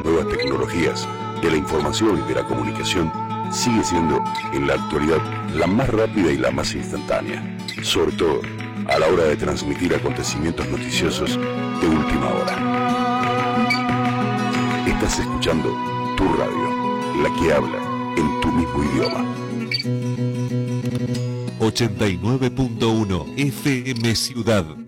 las nuevas tecnologías de la información y de la comunicación sigue siendo, en la actualidad, la más rápida y la más instantánea, sobre todo a la hora de transmitir acontecimientos noticiosos de última hora. Estás escuchando tu radio, la que habla en tu mismo idioma. 89.1 FM Ciudad.